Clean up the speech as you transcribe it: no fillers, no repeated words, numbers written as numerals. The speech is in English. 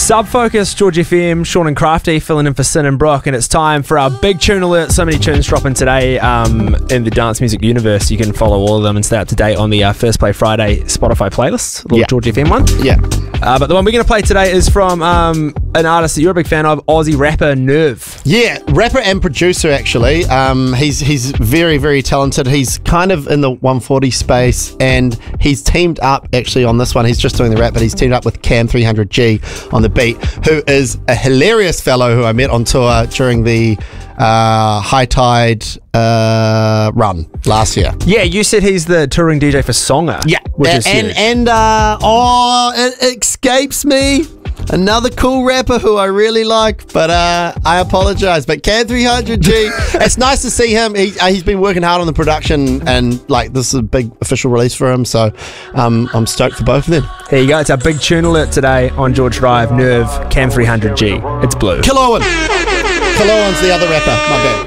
Subfocus, George FM, Sean and Crafty filling in for Sin and Brooke, and it's time for our big tune alert. So many tunes dropping today in the dance music universe. You can follow all of them and stay up to date on the First Play Friday Spotify playlist, the George FM one. Yeah. But the one we're going to play today is from an artist that you're a big fan of, Aussie rapper Nerve. Yeah, rapper and producer actually. He's very, very talented. He's kind of in the 140 space, and he's teamed up actually on this one. He's just doing the rap, but he's teamed up with Cam 300G on the beat, who is a hilarious fellow who I met on tour during the High Tide run last year. Yeah, you said he's the touring DJ for Songer. Yeah, which is huge. It escapes me. Another cool rapper who I really like, but I apologize. But Cam 300G, it's nice to see him. He's been working hard on the production, and like this is a big official release for him. So I'm stoked for both of them. There you go. It's our big tune alert today on George Drive. Nerve, Cam 300G. It's blue. Killowen. Killowen's the other rapper. My bad.